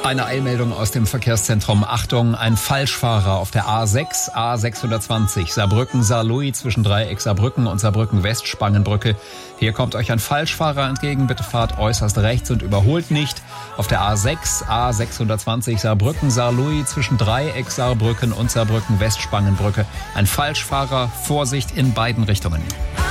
Eine Eilmeldung aus dem Verkehrszentrum. Achtung, ein Falschfahrer auf der A6, A620, Saarbrücken-Saarlouis zwischen Dreieck Saarbrücken und Saarbrücken-West-Spangenbrücke. Hier kommt euch ein Falschfahrer entgegen. Bitte fahrt äußerst rechts und überholt nicht. Auf der A6, A620, Saarbrücken-Saarlouis zwischen Dreieck Saarbrücken und Saarbrücken-West-Spangenbrücke. Ein Falschfahrer, Vorsicht in beiden Richtungen.